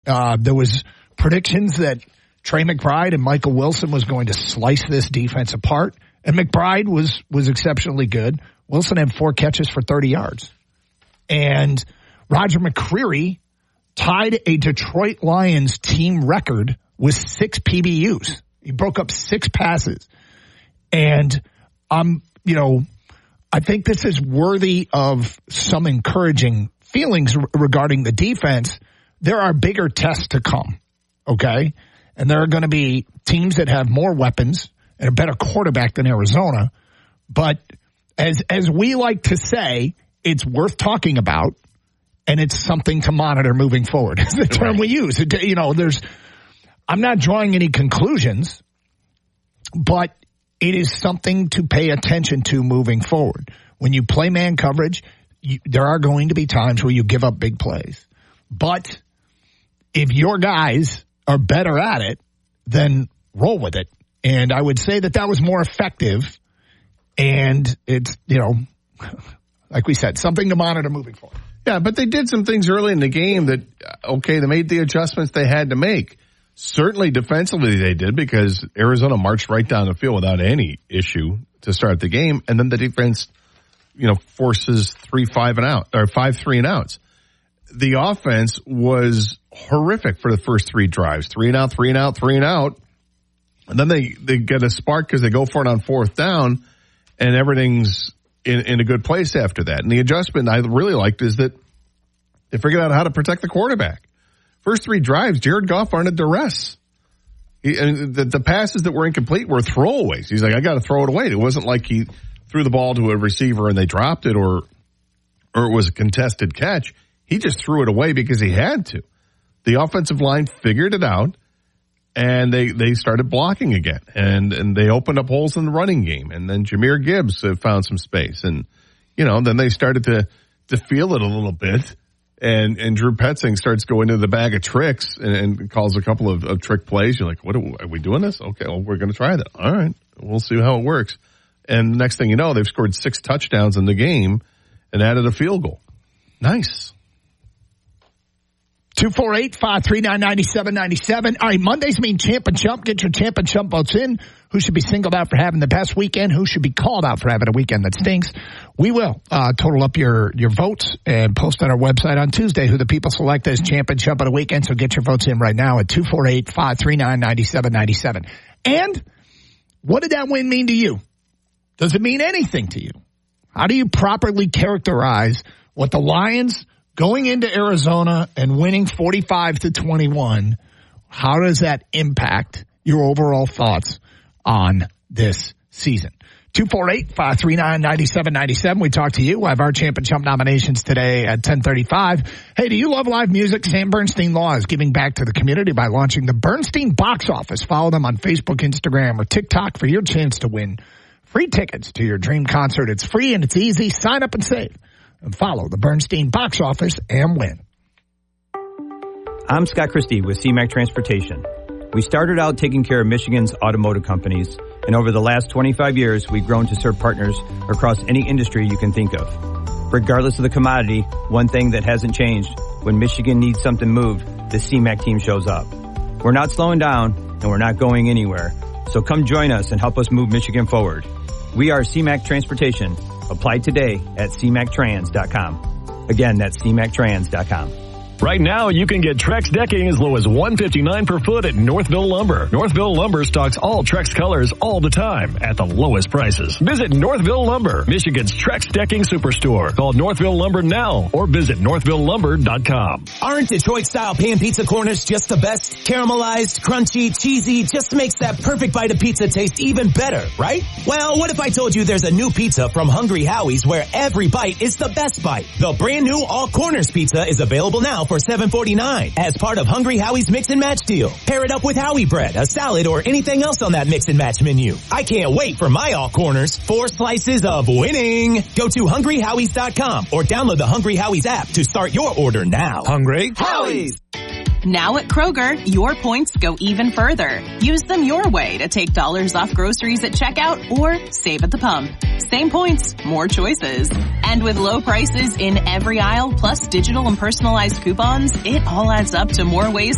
There was predictions that Trey McBride and Michael Wilson was going to slice this defense apart, and McBride was exceptionally good. Wilson had 4 catches for 30 yards. And Roger McCreary tied a Detroit Lions team record with 6 PBUs. He broke up 6 passes. And, I think this is worthy of some encouraging feelings regarding the defense. There are bigger tests to come, okay? And there are going to be teams that have more weapons and a better quarterback than Arizona. But as we like to say, it's worth talking about, and it's something to monitor moving forward. It's the term we use. I'm not drawing any conclusions, but it is something to pay attention to moving forward. When you play man coverage, there are going to be times where you give up big plays. But if your guys are better at it, then roll with it. And I would say that was more effective. And it's, like we said, something to monitor moving forward. Yeah, but they did some things early in the game that, they made the adjustments they had to make. Certainly defensively they did, because Arizona marched right down the field without any issue to start the game. And then the defense, forces 5 3 and outs. The offense was horrific for the first 3 drives. 3 and out, 3 and out, 3 and out. And then they get a spark because they go for it on 4th down, and everything's in a good place after that. And the adjustment I really liked is that they figured out how to protect the quarterback. First 3 drives, Jared Goff aren't at duress. The passes that were incomplete were throwaways. He's like, I got to throw it away. It wasn't like he threw the ball to a receiver and they dropped it, or it was a contested catch. He just threw it away because he had to. The offensive line figured it out, and they started blocking again, and they opened up holes in the running game. And then Jahmyr Gibbs found some space, and then they started to feel it a little bit. And Drew Petzing starts going into the bag of tricks and calls a couple of trick plays. You're like, what are we doing this? Okay, well, we're going to try that. All right, we'll see how it works. And the next thing you know, they've scored 6 touchdowns in the game and added a field goal. Nice. 248-539-9797. All right, Mondays mean Champ and Chump. Get your Champ and Chump votes in. Who should be singled out for having the best weekend? Who should be called out for having a weekend that stinks? We will total up your votes and post on our website on Tuesday who the people select as Champ and Chump of the weekend. So get your votes in right now at 248-539-9797. And what did that win mean to you? Does it mean anything to you? How do you properly characterize what the Lions going into Arizona and winning 45-21, how does that impact your overall thoughts on this season? 248-539-9797. We talk to you. We'll have our Champ and Chump nominations today at 10:35. Hey, do you love live music? Sam Bernstein Law is giving back to the community by launching the Bernstein Box Office. Follow them on Facebook, Instagram, or TikTok for your chance to win free tickets to your dream concert. It's free and it's easy. Sign up and save. And follow the Bernstein Box Office and win. I'm Scott Christie with CMAC Transportation. We started out taking care of Michigan's automotive companies, and over the last 25 years, we've grown to serve partners across any industry you can think of. Regardless of the commodity, one thing that hasn't changed, when Michigan needs something moved, the CMAC team shows up. We're not slowing down, and we're not going anywhere. So come join us and help us move Michigan forward. We are CMAC Transportation. Apply today at cmactrans.com. Again, that's cmactrans.com. Right now, you can get Trex decking as low as $159 per foot at Northville Lumber. Northville Lumber stocks all Trex colors all the time at the lowest prices. Visit Northville Lumber, Michigan's Trex decking superstore. Call Northville Lumber now or visit northvillelumber.com. Aren't Detroit-style pan pizza corners just the best? Caramelized, crunchy, cheesy, just makes that perfect bite of pizza taste even better, right? Well, what if I told you there's a new pizza from Hungry Howie's where every bite is the best bite? The brand new All Corners pizza is available now for $7.49 as part of Hungry Howie's Mix and Match deal. Pair it up with Howie bread, a salad, or anything else on that Mix and Match menu. I can't wait for my All Corners. 4 slices of winning. Go to hungryhowies.com or download the Hungry Howie's app to start your order now. Hungry Howie's. Now at Kroger, your points go even further. Use them your way to take dollars off groceries at checkout or save at the pump. Same points, more choices. And with low prices in every aisle, plus digital and personalized coupons, it all adds up to more ways